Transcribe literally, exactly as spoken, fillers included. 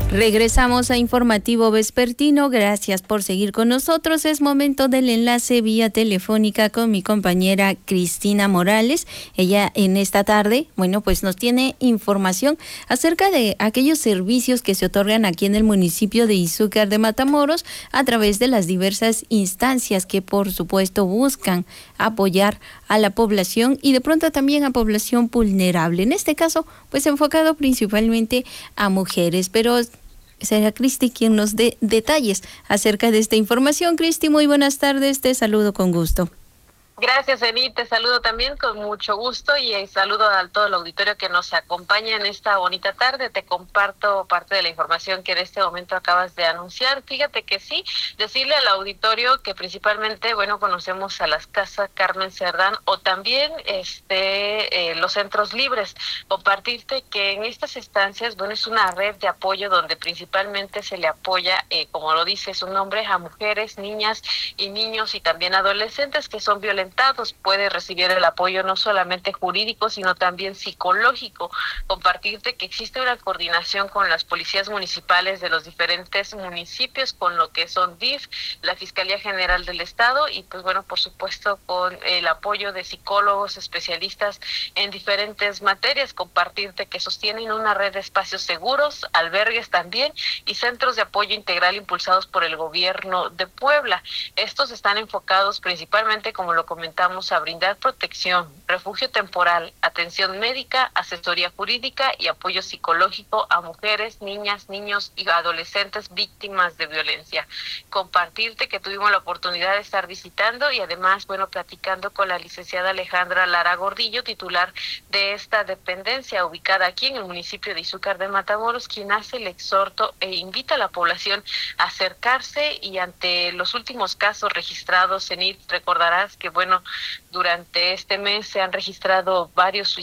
Regresamos a Informativo Vespertino. Gracias por seguir con nosotros. Es momento del enlace vía telefónica con mi compañera Cristina Morales. Ella en esta tarde, bueno, pues nos tiene información acerca de aquellos servicios que se otorgan aquí en el municipio de Izúcar de Matamoros a través de las diversas instancias que por supuesto buscan apoyar a la población y de pronto también a población vulnerable. En este caso, pues enfocado principalmente a mujeres, pero será Cristi quien nos dé detalles acerca de esta información. Cristi, muy buenas tardes, te saludo con gusto. Gracias, Eni, te saludo también con mucho gusto y saludo a todo el auditorio que nos acompaña en esta bonita tarde. Te comparto parte de la información que en este momento acabas de anunciar. Fíjate que sí, decirle al auditorio que principalmente, bueno, conocemos a las Casas Carmen Cerdán o también este eh, los centros libres. Compartirte que en estas estancias, bueno, es una red de apoyo donde principalmente se le apoya, eh, como lo dice su nombre, a mujeres, niñas y niños y también adolescentes que son violentados. Puede recibir el apoyo no solamente jurídico, sino también psicológico. Compartirte que existe una coordinación con las policías municipales de los diferentes municipios, con lo que son D I F, la Fiscalía General del Estado y pues bueno, por supuesto con el apoyo de psicólogos especialistas en diferentes materias. Compartirte que sostienen una red de espacios seguros, albergues también y centros de apoyo integral impulsados por el gobierno de Puebla. Estos están enfocados principalmente, como lo comentamos, a brindar protección, refugio temporal, atención médica, asesoría jurídica y apoyo psicológico a mujeres, niñas, niños y adolescentes víctimas de violencia. Compartirte que tuvimos la oportunidad de estar visitando y además, bueno, platicando con la licenciada Alejandra Lara Gordillo, titular de esta dependencia ubicada aquí en el municipio de Izúcar de Matamoros, quien hace el exhorto e invita a la población a acercarse y ante los últimos casos registrados en I T, recordarás que bueno, durante este mes se han registrado varios